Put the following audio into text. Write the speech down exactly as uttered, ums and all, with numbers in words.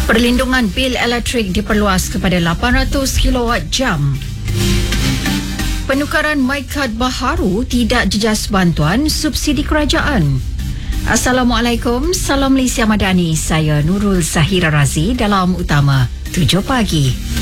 Perlindungan bil elektrik diperluas kepada lapan ratus kilowatt jam. Penukaran MyCard baharu tidak jejas bantuan subsidi kerajaan. Assalamualaikum, salam Malaysia Madani. Saya Nurul Zahira Razi dalam Utama tujuh pagi.